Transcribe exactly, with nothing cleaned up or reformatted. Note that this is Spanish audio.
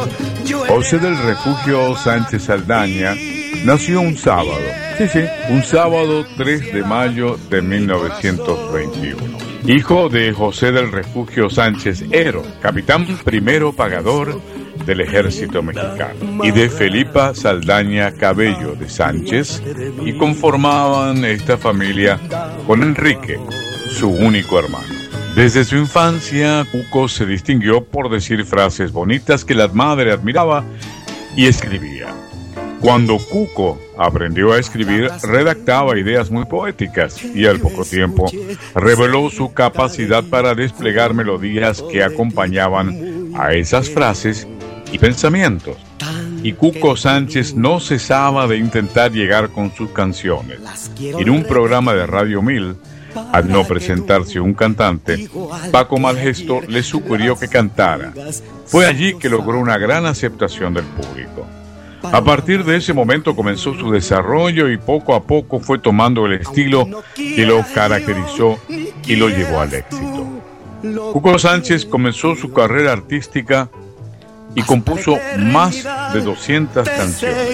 José del Refugio Sánchez Saldaña nació un sábado, sí, sí, un sábado tres de mayo de mil novecientos veintiuno. Hijo de José del Refugio Sánchez Ero, capitán primero pagador del ejército mexicano, y de Felipa Saldaña Cabello de Sánchez, y conformaban esta familia con Enrique, su único hermano. Desde su infancia, Cuco se distinguió por decir frases bonitas que la madre admiraba y escribía. Cuando Cuco aprendió a escribir, redactaba ideas muy poéticas y al poco tiempo reveló su capacidad para desplegar melodías que acompañaban a esas frases y pensamientos. Y Cuco Sánchez no cesaba de intentar llegar con sus canciones. En un programa de Radio Mil, al no presentarse un cantante, Paco Malgesto le sugirió que cantara. Fue allí que logró una gran aceptación del público. A partir de ese momento comenzó su desarrollo y poco a poco fue tomando el estilo que lo caracterizó y lo llevó al éxito. Cuco Sánchez comenzó su carrera artística y compuso más de doscientas canciones.